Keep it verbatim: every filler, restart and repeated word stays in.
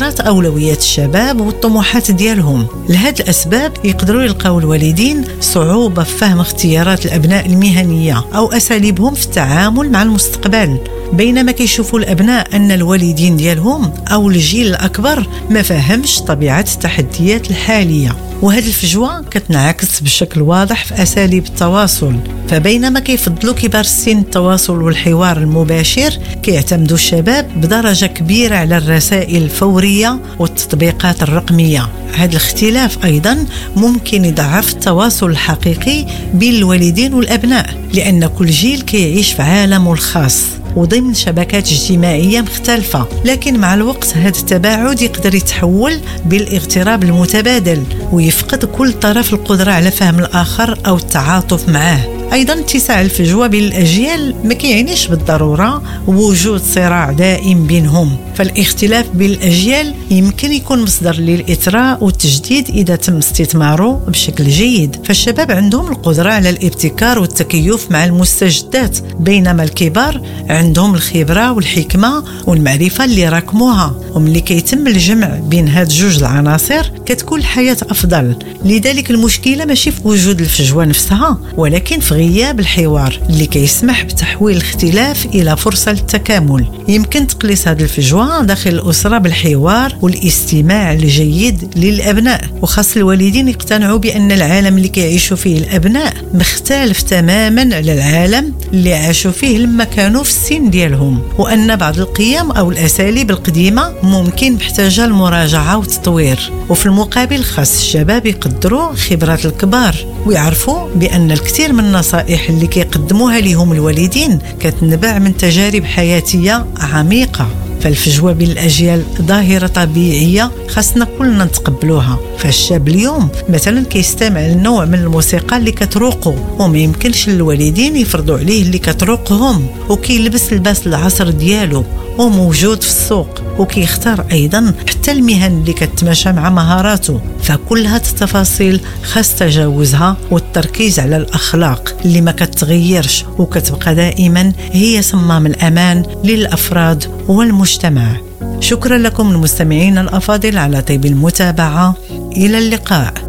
مراعاة أولويات الشباب والطموحات ديالهم. لهذه الأسباب يقدروا يلقاو الوالدين صعوبة في فهم اختيارات الأبناء المهنية أو أساليبهم في التعامل مع المستقبل، بينما كيشوفوا الأبناء أن الوالدين ديالهم أو الجيل الأكبر ما فهمش طبيعة التحديات الحالية. وهذه الفجوة كتنعكس بشكل واضح في أساليب التواصل، فبينما كيفضلوا كبار السن التواصل والحوار المباشر، كيعتمدوا الشباب بدرجة كبيرة على الرسائل الفورية والتطبيقات الرقمية. هذا الاختلاف أيضا ممكن يضعف التواصل الحقيقي بين الوالدين والأبناء، لأن كل جيل كيعيش في عالمه الخاص وضمن شبكات اجتماعية مختلفة. لكن مع الوقت هذا التباعد يقدر يتحول بالاغتراب المتبادل، ويفقد كل طرف القدرة على فهم الآخر أو التعاطف معه. أيضا اتساع الفجوة بين الأجيال ما كيعنيش بالضرورة وجود صراع دائم بينهم، فالاختلاف بين الأجيال يمكن يكون مصدر للإثراء والتجديد إذا تم استثماره بشكل جيد. فالشباب عندهم القدرة على الابتكار والتكيف مع المستجدات، بينما الكبار عندهم الخبرة والحكمة والمعرفة اللي راكموها، وملي كيتم الجمع بين هاد جوج العناصر كتكون الحياة أفضل. لذلك المشكلة ماشي في وجود الفجوة نفسها، ولكن في غياب الحوار اللي كيسمح بتحويل الاختلاف إلى فرصة للتكامل. يمكن تقليص هذه الفجوة داخل الأسرة بالحوار والاستماع الجيد للأبناء، وخاص الوالدين يقتنعوا بأن العالم اللي كيعيشوا فيه الأبناء مختلف تماما على العالم اللي عاشوا فيه لما كانوا في السن ديالهم، وأن بعض القيم أو الأساليب القديمة ممكن محتاجة المراجعة والتطوير. وفي المقابل خاص الشباب يقدروا خبرات الكبار ويعرفوا بأن الكثير من النصائح اللي كيقدموها لهم الوالدين كتنبع من تجارب حياتية عميقة. فالفجوة بين الأجيال ظاهرة طبيعية خاصنا كلنا نتقبلوها. فالشاب اليوم مثلا كيستمع لنوع من الموسيقى اللي كتروقه، وما يمكنش للوالدين يفرضوا عليه اللي كتروقهم، وكيلبس لباس العصر ديالو وموجود في السوق، وكيختار أيضا حتى المهن اللي كتماشى مع مهاراته. فكل هاد التفاصيل خاص تجاوزها والتركيز على الأخلاق اللي ما كتغيرش وكتبقى دائما هي صمام الأمان للأفراد والمجتمع. شكرا لكم المستمعين الأفاضل على طيب المتابعة. إلى اللقاء.